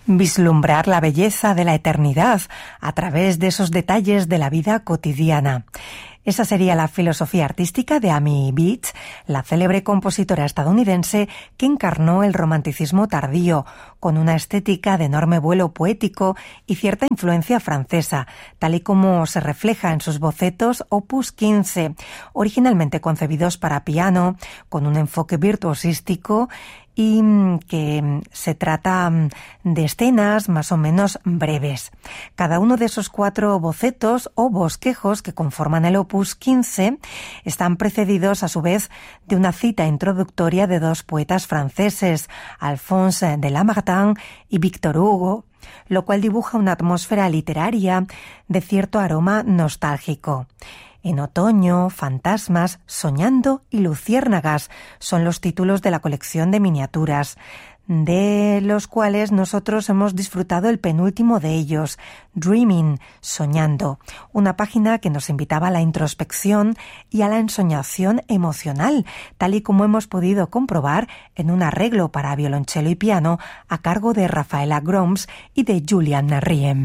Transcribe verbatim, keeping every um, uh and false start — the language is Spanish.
vislumbrar la belleza de la eternidad a través de esos detalles de la vida cotidiana. Esa sería la filosofía artística de Amy Beach, la célebre compositora estadounidense que encarnó el romanticismo tardío, con una estética de enorme vuelo poético y cierta influencia francesa, tal y como se refleja en sus bocetos Opus quince, originalmente concebidos para piano, con un enfoque virtuosístico y que se trata de escenas más o menos breves. Cada uno de esos cuatro bocetos o bosquejos que conforman el Opus quince están precedidos a su vez de una cita introductoria de dos poetas franceses, Alphonse de Lamartine y Victor Hugo, lo cual dibuja una atmósfera literaria de cierto aroma nostálgico. En otoño, fantasmas, soñando y luciérnagas son los títulos de la colección de miniaturas, de los cuales nosotros hemos disfrutado el penúltimo de ellos, Dreaming, soñando, una página que nos invitaba a la introspección y a la ensoñación emocional, tal y como hemos podido comprobar en un arreglo para violonchelo y piano a cargo de Rafaela Groms y de Julian Riem.